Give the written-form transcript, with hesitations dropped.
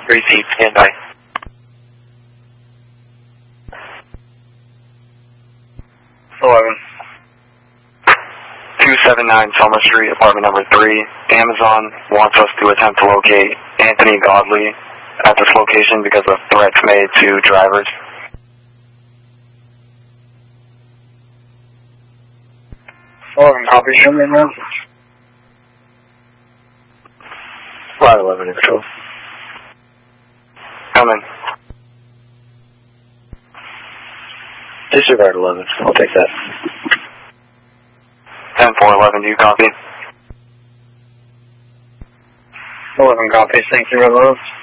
Receive, stand by. Eleven. 279 Summer Street, apartment number 3. Amazon wants us to attempt to locate Anthony Godley at this location because of threats made to drivers. 11, copy. Show me around. 511 is cool. Coming. Disregard 11. I'll take that. 10-4-11, do you copy? 11, copy. Thank you, Red Rose.